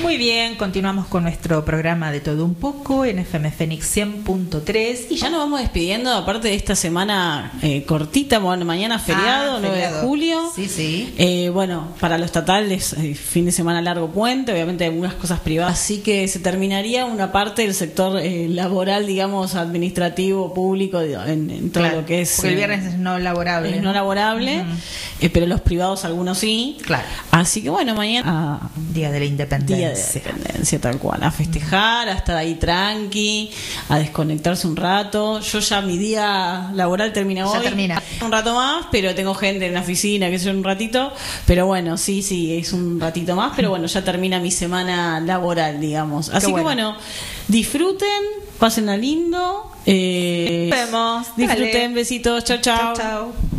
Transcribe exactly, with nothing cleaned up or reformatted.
Muy bien, continuamos con nuestro programa de todo un poco en F M Fénix cien punto tres. Y ya nos vamos despidiendo, aparte de esta semana eh, cortita, bueno, mañana feriado, Ah, nueve de feriado. julio. Sí, sí. Eh, bueno, para lo estatal es eh, fin de semana largo puente, obviamente algunas cosas privadas. Así que se terminaría una parte del sector eh, laboral, digamos, administrativo, público, en, en todo Claro, lo que es... porque el eh, viernes es no laborable. es no laborable, Uh-huh. eh, pero los privados algunos sí. Claro. Así que bueno, mañana... ah, Día de la Independencia. Día de la Independencia, tal cual, a festejar, a estar ahí tranqui, a desconectarse un rato. Yo ya mi día laboral termina Ya hoy, termina. un rato más, pero tengo gente en la oficina, que sé yo, un ratito, pero bueno, sí, sí, es un ratito más, pero bueno, ya termina mi semana laboral, digamos. Así Qué que bueno. bueno, disfruten, pasen a lindo, eh, Nos vemos. disfruten, Dale. besitos, chao, chao. Chao, chao.